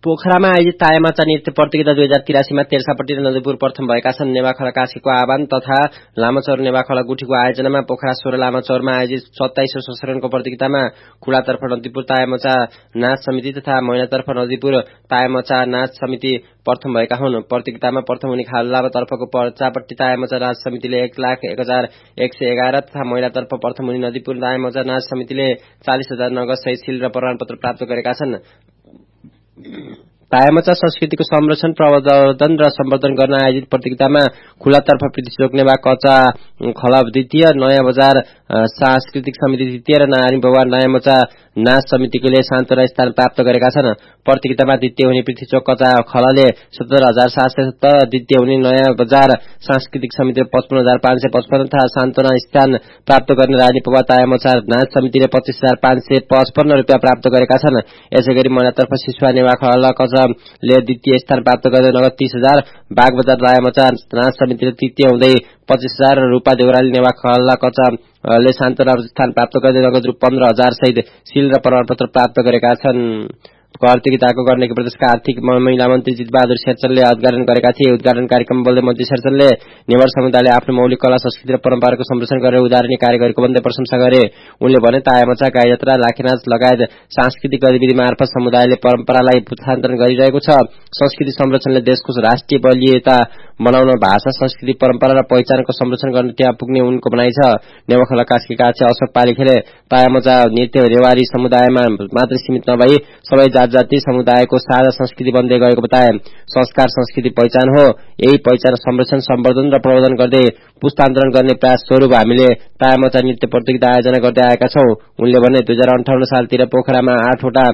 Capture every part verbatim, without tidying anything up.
पोखरामा आयोजित तायामाचा नृत्य प्रतियोगिता दुई हजार तिरासीमा तेर्सापट्टि र नदीपुर प्रथम भएका छन्। नेवाखला काशीको आह्वान तथा लामाचौर नेवाखला गुठीको आयोजनामा पोखरा सोह्र लामाचौरमा आयोजित सत्ताइसौं संस्करणको प्रतियोगितामा खुलातर्फ नदीपुर तायामाचा नाच समिति तथा मैनातर्फ नदीपुर तायामाचा नाच समिति प्रथम भएका हुन्। प्रतियोगितामा प्रथम हुने खालातर्फको पर्चापट्टि तायामाचा नाच समितिले एक लाख एक हजार एक सय एघार तथा महिलातर्फ प्रथम हुने नदीपुर तायामाचा नाच समितिले चालिस हजार नगद सहित सील र प्रमाणपत्र प्राप्त गरेका छन्। तायामाचा संस्कृतिको संरक्षण प्रवर्धन र सम्वर्धन गर्न आयोजित प्रतियोगितामा खुलातर्फ प्रीतिचोक नेवा कचा खलब द्वितीय, नयाँ बजार सांस्कृतिक समिति द्वितीय र नारायणी बजार नयाँ मोचा नाच समितिले सान्तोना स्थान प्राप्त गरेका छन्। प्रतियोगितामा द्वितीय हुने पृथ्वीचोक कचा खलले सत्तर हजार सात सय सत्तर, द्वितीय हुने नयाँ बजार सांस्कृतिक समितिले पचपन्न हजार पाँच सय पचपन्न तथा सान्तोना स्थान प्राप्त गर्ने रानी पवा तायामोचा नाच समितिले पच्चीस हजार पाँच सय पचपन्न रुपियाँ प्राप्त गरेका छन्। यसै गरी महिलातर्फ शिशुवा नेवा खल कचाले द्वितीय स्थान प्राप्त गर्दै नगद तीस हजार, बागबजार तायामोचा नाच समितिले तृतीय हुँदै पच्चीस हजार, रूपा देउराली नेवा खल्ला कचाले सान्तोना स्थान प्राप्त गर्दै नगद रु पन्ध्र हजार सहित सील र प्रमाणपत्र प्राप्त गरेका छन्। प्रतियोगिताको गण्डकी प्रदेशका आर्थिक महिला मन्त्री जितबहादुर शेरचनले उद्घाटन गरेका थिए। उद्घाटन कार्यक्रममा बोल्दै मन्त्री शेरचनले नेवार समुदायले आफ्नो मौलिक कला संस्कृति र परम्पराको संरक्षण गरेर उदाहरणीय कार्य गरेको भन्दै प्रशंसा गरे। उनले भने तायामाचा, गाईजात्रा, लाखेनाच लगायत सांस्कृतिक गतिविधि मार्फत समुदायले परम्परालाई हस्तान्तरण गरिरहेको छ। संस्कृति संरक्षणले देशको राष्ट्रिय बलियता बनाउन, भाषा, संस्कृति, परम्परा र पहिचानको संरक्षण गर्न त्यहाँ पुग्ने उनको भनाइ छ। नेवाखला कास्कीका अध्यक्ष अशोक पालिखेले तायामाचा नृत्य नेवारी समुदायमा मात्र सीमित नभई सबै जाति समुदायको साझा संस्कृति बन्दै गएको बताए। संस्कार संस्कृति पहिचान हो। यही पहिचान संरक्षण, सम्वर्धन र प्रवर्धन गर्दै पुस्तान्तरण गर्ने प्रयास स्वरूप हामीले तायामाचा नृत्य प्रतियोगिता आयोजना गर्दै आएका छौं। उनले भने दुई हजार अन्ठाउन्न सालतिर पोखरामा आठवटा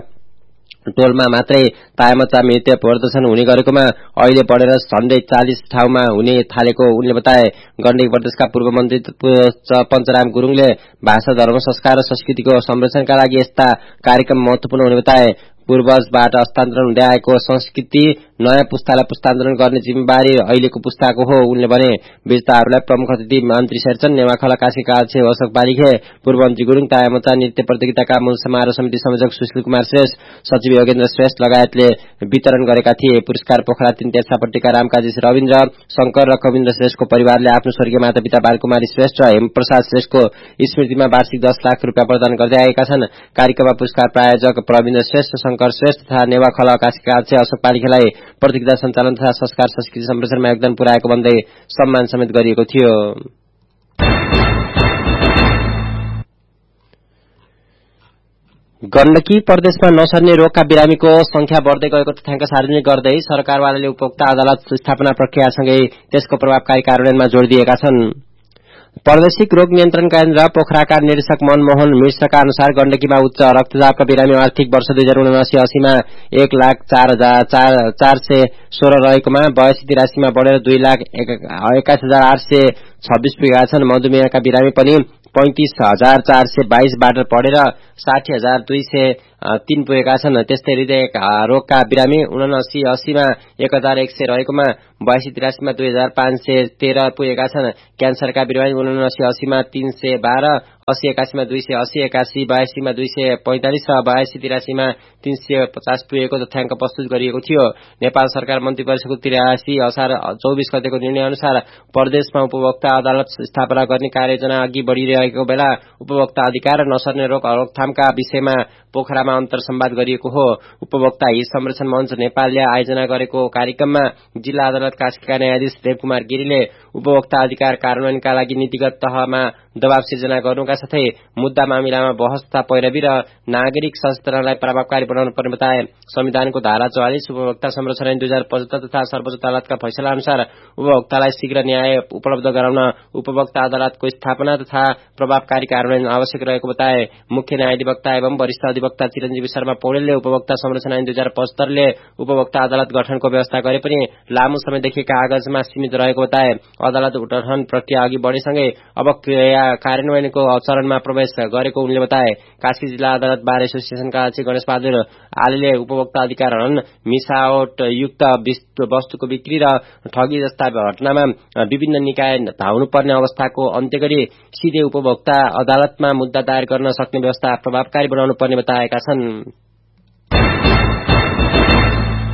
टोलमा मात्रै तायामाचा नृत्य प्रदर्शन हुने गरेकोमा अहिले बढेर झण्डै चालिस ठाउँमा हुने थालेको उनले बताए। गण्डकी प्रदेशका पूर्व मन्त्री पञ्चराम गुरुङले भाषा, धर्म, संस्कार र संस्कृतिको संरक्षणका लागि यस्ता कार्यक्रम महत्वपूर्ण हुने बताए। पूर्वजबाट हस्तान्तरण हुँदै आएको संस्कृति नयाँ पुस्तालाई पुस्तान्तरण गर्ने जिम्मेवारी अहिलेको पुस्ताको हो। उनले भने विजेताहरूलाई प्रमुख अतिथि मन्त्री शेरचन, नेवाखला काशीका अध्यक्ष अशोक पालिखे, पूर्व मन्त्री गुरुङ, तायामाचा नृत्य प्रतियोगिताका मूल समारोह समिति संयोजक सुशील कुमार श्रेष्ठ, सचिव योगेन्द्र श्रेष्ठ लगायतले वितरण गरेका थिए। पुरस्कार पोखरा तीन तेर्सापट्टिका रामकाजी रविन्द्र शंकर र कविन्द्र श्रेष्ठको परिवारले आफ्नो स्वर्गीय मातापिता बालकुमारी श्रेष्ठ र हेमप्रसाद श्रेष्ठको स्मृतिमा वार्षिक दस लाख रुपियाँ प्रदान गर्दै आएका छन्। कार्यक्रममा पुरस्कार प्रायोजक प्रविन्द्र श्रेष्ठ, शंकर श्रेष्ठ तथा नेवाखला काशीका अध्यक्ष अशोक पालिखेलाई प्रतियोगिता सञ्चालन तथा संस्कार संस्कृति संरक्षणमा योगदान पुर्याएको भन्दै सम्मान समेत गरिएको थियो। गण्डकी प्रदेशमा नसर्ने रोगका बिरामीको संख्या बढ्दै गएको तथ्याङ्क सार्वजनिक गर्दै सरकारवालाले उपभोक्ता अदालत स्थापना प्रक्रियासँगै त्यसको प्रभावकारी कार्यान्वयनमा जोड़ दिएका छन्। प्रादेशिक रोग नियन्त्रण केन्द्र पोखराका निर्देशक मनमोहन मिश्रका अनुसार गण्डकीमा उच्च रक्तचापका बिरामी आर्थिक वर्ष दुई हजार उनासी अस्सीमा एक लाख चार हजार चार सय सोह्र रहेकोमा बयासी तिरासीमा बढ़ेर दुई लाख एक्काइस हजार आठ सय छब्बीस पुगेका छन्। मधुमेहका बिरामी पनि पैंतिस हजार चार सय बाइसबाट बढ़ेर साठी हजार दुई सय तीन पुगेका छन्। त्यस्तै हृदय रोगका बिरामी उनासी अस्सीमा एक हजार एक सय रहेकोमा बयासी तिरासीमा दुई हजार पाँच सय तेह्र पुगेका छन्। क्यान्सरका बिरामी उनासी अस्सीमा तीन सय बाह्र, अस्सी एकासीमा दुई सय अस्सी, एकासी बयासीमा दुई सय पैंतालिस र बयासी तिरासीमा तीन सय पचास पुगेको तथ्याङ्क प्रस्तुत गरिएको थियो। नेपाल सरकार मन्त्री परिषदको तिरासी असार चौबीस गतेको निर्णय अनुसार प्रदेशमा उपभोक्ता अदालत स्थापना गर्ने कार्ययोजना अघि बढ़िरहेको बेला उपभोक्ता अधिकार र नसर्ने रोग रोकथामका विषयमा पोखरामा अन्तर संवाद गरिएको हो। उपभोक्ता हित संरक्षण मञ्च नेपालले आयोजना गरेको कार्यक्रममा जिल्ला अदालत कास्कीका न्यायाधीश देवकुमार गिरीले उपभोक्ता अधिकार कार्यान्वयनका लागि नीतिगत तहमा दबाव सिर्जना गर्नुका साथै मुद्दा मामिलामा बहस तथा पैरवी र नागरिक सचेतनालाई प्रभावकारी बनाउनु पर्ने बताए। संविधानको धारा चौवालिस उपभोक्ता संरक्षण ऐन दुई हजार पचहत्तर तथा सर्वोच्च अदालतका फैसला अनुसार उपभोक्तालाई शीघ्र न्याय उपलब्ध गराउन उपभोक्ता अदालतको स्थापना तथा प्रभावकारी कार्यान्वयन आवश्यक रहेको बताए। मुख्य न्यायाधिवक्ता एवं वरिष्ठ अधिवक्ता चिरञ्जीवी शर्मा पौडेलले उपभोक्ता संरक्षण ऐन दुई हजार पचहत्तरले उपभोक्ता अदालत गठनको व्यवस्था गरे पनि लामो समयदेखि कागजमा सीमित रहेको बताए। अदालत गठन प्रक्रिया अघि बढेसँगै अब कार्यान्वयनको चरणमा प्रवेश गरेको उनले बताए। कास्की जिल्ला अदालत बार एसोसिएसनका अध्यक्ष गणेश बहादुर आलेले उपभोक्ता अधिकार हनन, मिसावट युक्त वस्तुको बिक्री र ठगी जस्ता घटनामा विभिन्न निकाय धाउनुपर्ने अवस्थाको अन्त्य गरी सिधै उपभोक्ता अदालतमा मुद्दा दायर गर्न सक्ने व्यवस्था प्रभावकारी बनाउनु पर्ने बताएका छन्।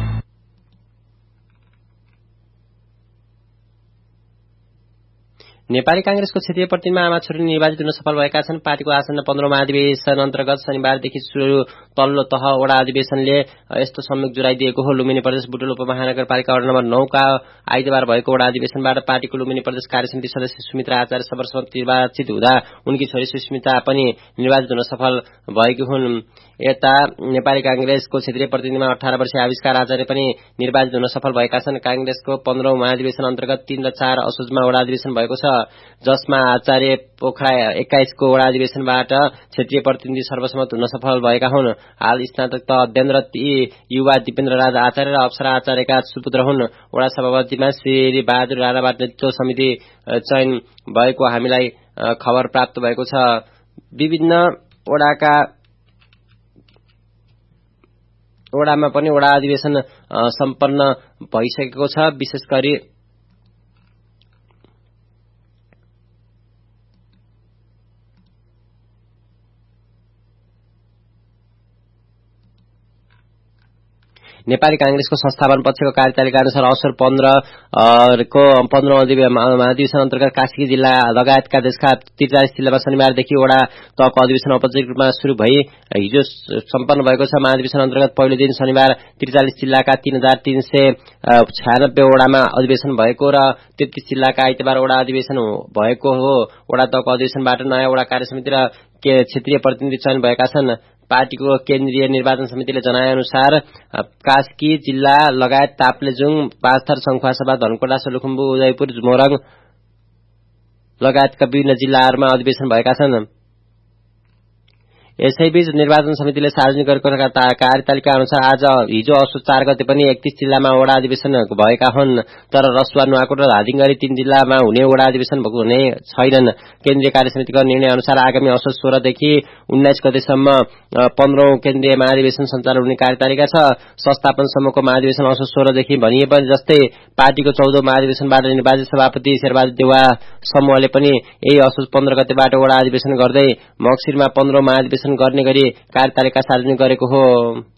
नेपाली कांग्रेसको क्षेत्रीय प्रतिनिधिमा आमा छोरी निर्वाचित हुन सफल भएका छन्। पार्टीको आसन्न पन्ध्रौं महाधिवेशन अन्तर्गत शनिबारदेखि सुरु तल्लो तह वडा अधिवेशनले यस्तो संयोग जुराइदिएको हो। लुम्बिनी प्रदेश बुटोल उपमहानगरपालिका वडा नम्बर नौ का आइतबार भएको वडा अधिवेशनबाट पार्टीको लुम्बिनी प्रदेश कार्यसमिति सदस्य सुमित्रा आचार्य सर्वसम्मत निर्वाचित हुँदा उनकी छोरी सुस्मिता पनि निर्वाचित हुन सफल भएकी हुन्। यता नेपाली कांग्रेसको क्षेत्रीय प्रतिनिधिमा अठारह वर्षीय आविष्कार आचार्य पनि निर्वाचित हुन सफल भएका छन्। कांग्रेसको पन्ध्रौं महाधिवेशन अन्तर्गत तीन र चार असोजमा वडा अधिवेशन भएको छ, जसमा आचार्य पोखरा एक्काइस को वडा अधिवेशनबाट क्षेत्रीय प्रतिनिधि सर्वसम्मत हुन सफल भएका हुन्। हाल स्नातक तह अध्ययनरत युवा दिपेन्द्र राज आचार्य र अप्सरा आचार्यका सुपुत्र हुन्। वडा सभापतिमा श्री बहादुर राणाबाट नेतृत्व समिति चयन भएको हामीलाई खबर प्राप्त भएको छ। विभिन्न वडाका वडामा पनि वडा अधिवेशन सम्पन्न भइसकेको छ। विशेष गरी नेपाली कांग्रेसको संस्थापन पक्षको कार्यतालिका अनुसार असोज पन्ध्र को पन्ध्रौं महाधिवेशन अन्तर्गत कास्की जिल्ला लगायतका देशका त्रिचालिस जिल्लामा शनिबारदेखि वडा तहको अधिवेशन औपचारिक रूपमा शुरू भई हिजो सम्पन्न भएको छ। महाधिवेशन अन्तर्गत पहिलो दिन शनिबार त्रिचालिस जिल्लाका तीन हजार तीन सय छयानब्बे वडामा अधिवेशन भएको र तेत्तीस जिल्लाका आइतबार वडा अधिवेशन भएको हो। वडा तहको अधिवेशनबाट नयाँ वडा कार्यसमिति र क्षेत्रीय प्रतिनिधि चयन भएका छन्। पार्टीको केन्द्रीय निर्वाचन समितिले जनाए अनुसार कास्की जिल्ला लगायत ताप्लेजुङ, पाँचथर, सङ्खुवासभा, धनकुटा, सोलुखुम्बु, उदयपुर, मोरङ लगायतका विभिन्न जिल्लाहरूमा अधिवेशन भएका छन्। यसैबीच निर्वाचन समितिले सार्वजनिक गरेको कार्यतालिका अनुसार आज हिजो असोज चार गते पनि एकतीस जिल्लामा वडा अधिवेशन भएका हुन्, तर रसुवा, नुवाकोट र धादिङ गरी तीन जिल्लामा हुने वडा अधिवेशन हुने छैनन्। केन्द्रीय कार्यसमितिको निर्णय अनुसार आगामी असोज सोह्रदेखि उन्नाइस गतेसम्म पन्ध्रौं केन्द्रीय महाधिवेशन सञ्चालन हुने कार्यतालिका छ। संस्थापनसम्मको महाधिवेशन असोज सोह्रदेखि भनिए पनि जस्तै पार्टीको चौधौं महाधिवेशनबाट निर्वाचित सभापति शेरबहादुर देउवा समूहले पनि यही असोज पन्ध्र गतेबाट वडा अधिवेशन गर्दै मक्सिरमा पन्ध्रौं महाधिवेशन गर्ने गरी कार्यतालिका सार्वजनिक गरेको हो।